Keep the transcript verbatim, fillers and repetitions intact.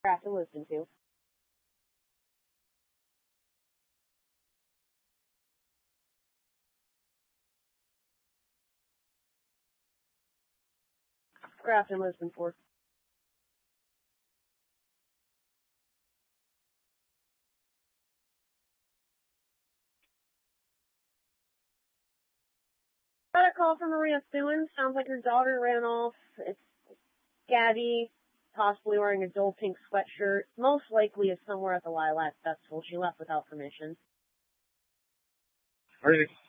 Craft and Lisbon too. Craft and Lisbon four. Got a call from Maria Thewin. Sounds like her daughter ran off. It's Gabby, possibly wearing a dull pink sweatshirt. Most likely is somewhere at the Lilac Festival. She left without permission. Are you